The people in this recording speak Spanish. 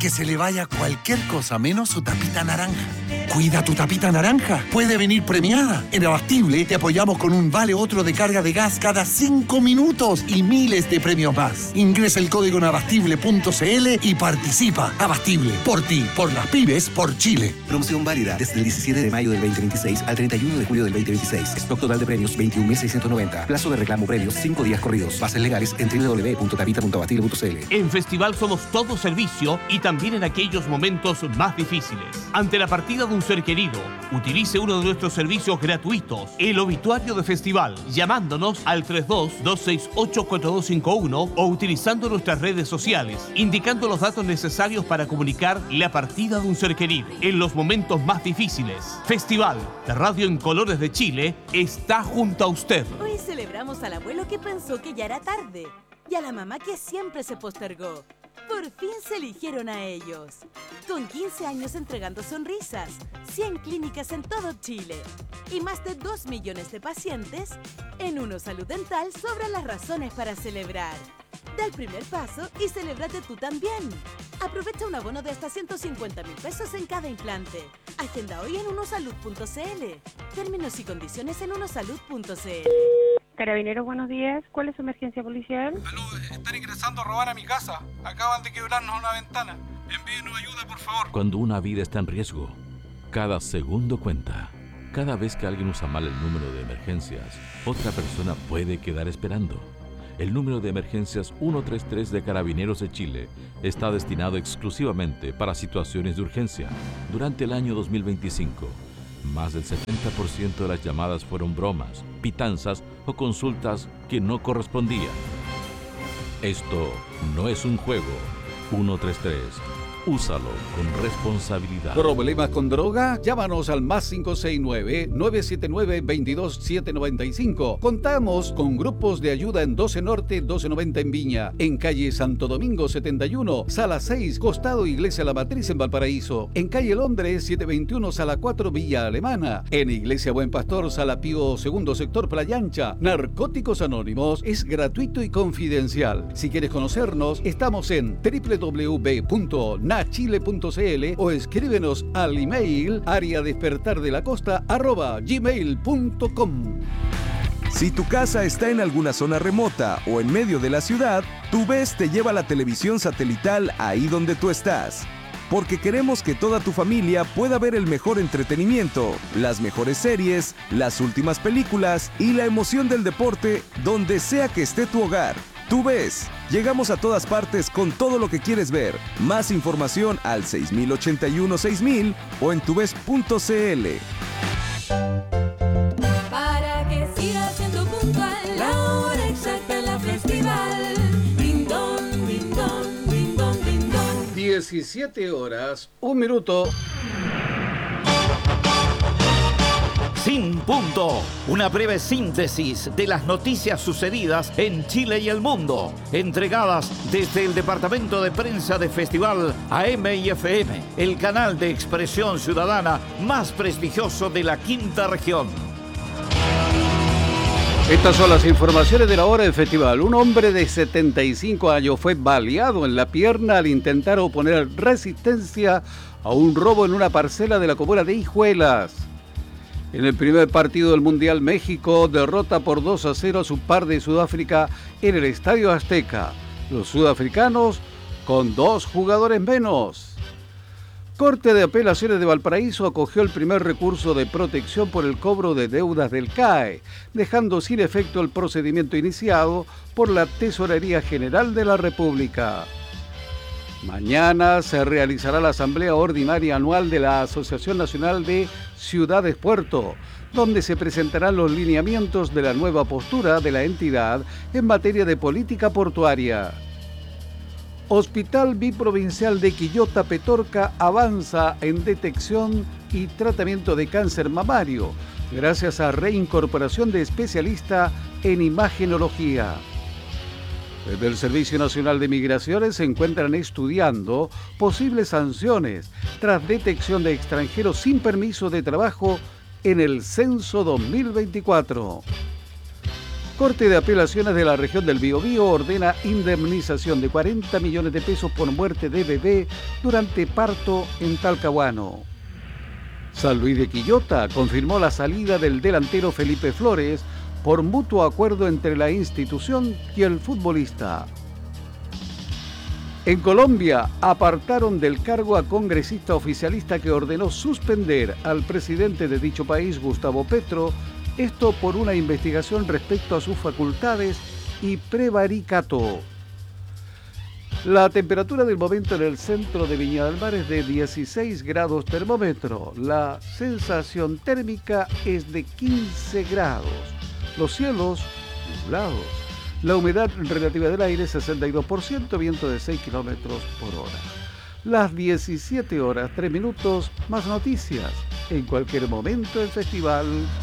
que se le vaya cualquier cosa menos su tapita naranja. Cuida tu tapita naranja. Puede venir premiada. En Abastible te apoyamos con un vale otro de carga de gas cada 5 minutos y miles de premios más. Ingresa el código en abastible.cl y participa. Abastible. Por ti, por las pymes, por Chile. Promoción válida desde el 17 de mayo del 2026 al 31 de julio del 2026. Stock total de premios 21.690. Plazo de reclamo premios 5 días corridos. Bases legales en www.tapita.abastible.cl. En Festival somos todo servicio y también en aquellos momentos más difíciles. Ante la partida de un ser querido, utilice uno de nuestros servicios gratuitos, el obituario de Festival, llamándonos al 32-268-4251 o utilizando nuestras redes sociales, indicando los datos necesarios para comunicar la partida de un ser querido. En los momentos más difíciles, Festival, la radio en colores de Chile, está junto a usted. Hoy celebramos al abuelo que pensó que ya era tarde y a la mamá que siempre se postergó. Por fin se eligieron a ellos. Con 15 años entregando sonrisas, 100 clínicas en todo Chile y más de 2 millones de pacientes, en Uno Salud Dental sobran las razones para celebrar. Da el primer paso y celébrate tú también. Aprovecha un abono de hasta 150.000 pesos en cada implante. Agenda hoy en unosalud.cl. Términos y condiciones en unosalud.cl. Carabineros, buenos días. ¿Cuál es su emergencia policial? Aló, están ingresando a robar a mi casa. Acaban de quebrarnos una ventana. Envíenos ayuda, por favor. Cuando una vida está en riesgo, cada segundo cuenta. Cada vez que alguien usa mal el número de emergencias, otra persona puede quedar esperando. El número de emergencias 133 de Carabineros de Chile está destinado exclusivamente para situaciones de urgencia. Durante el año 2025, más del 70% de las llamadas fueron bromas, pitanzas o consultas que no correspondían. Esto no es un juego. 133. Úsalo con responsabilidad. ¿Problemas con droga? Llámanos al más 569-979-22795. Contamos con grupos de ayuda en 12 Norte, 1290 en Viña, en calle Santo Domingo 71, sala 6, costado Iglesia La Matriz en Valparaíso, en calle Londres 721, sala 4, Villa Alemana, en Iglesia Buen Pastor, sala Pío II, sector Playa Ancha. Narcóticos Anónimos es gratuito y confidencial. Si quieres conocernos, estamos en www.nachile.cl o escríbenos al email areadespertardelacosta@gmail.com. Si tu casa está en alguna zona remota o en medio de la ciudad, TuVes te lleva la televisión satelital ahí donde tú estás. Porque queremos que toda tu familia pueda ver el mejor entretenimiento, las mejores series, las últimas películas y la emoción del deporte donde sea que esté tu hogar. TuVes, llegamos a todas partes con todo lo que quieres ver. Más información al 6081-6000 o en tuves.cl. Para que siga siendo puntual, la hora exacta en la festival. Ding dong, ding dong, ding dong, ding dong. 17 horas, 1 minuto. Sin Punto, una breve síntesis de las noticias sucedidas en Chile y el mundo, entregadas desde el Departamento de Prensa de Festival AM y FM, el canal de expresión ciudadana más prestigioso de la quinta región. Estas son las informaciones de la hora del festival. Un hombre de 75 años fue baleado en la pierna al intentar oponer resistencia a un robo en una parcela de la comuna de Hijuelas. En el primer partido del Mundial, México derrota por 2-0 a su par de Sudáfrica en el Estadio Azteca. Los sudafricanos con 2 jugadores menos. Corte de Apelaciones de Valparaíso acogió el primer recurso de protección por el cobro de deudas del CAE, dejando sin efecto el procedimiento iniciado por la Tesorería General de la República. Mañana se realizará la Asamblea Ordinaria Anual de la Asociación Nacional de Ciudades Puerto, donde se presentarán los lineamientos de la nueva postura de la entidad en materia de política portuaria. Hospital Biprovincial de Quillota Petorca avanza en detección y tratamiento de cáncer mamario, gracias a reincorporación de especialista en imagenología. Desde el Servicio Nacional de Migraciones se encuentran estudiando posibles sanciones tras detección de extranjeros sin permiso de trabajo en el censo 2024. Corte de Apelaciones de la región del Biobío ordena indemnización de 40 millones de pesos por muerte de bebé durante parto en Talcahuano. San Luis de Quillota confirmó la salida del delantero Felipe Flores por mutuo acuerdo entre la institución y el futbolista. En Colombia apartaron del cargo a congresista oficialista que ordenó suspender al presidente de dicho país, Gustavo Petro, esto por una investigación respecto a sus facultades y prevaricato. La temperatura del momento en el centro de Viña del Mar es de 16 grados termómetro. La sensación térmica es de 15 grados. Los cielos nublados. La humedad relativa del aire 62%, viento de 6 kilómetros por hora. Las 17 horas, 3 minutos, más noticias. En cualquier momento el festival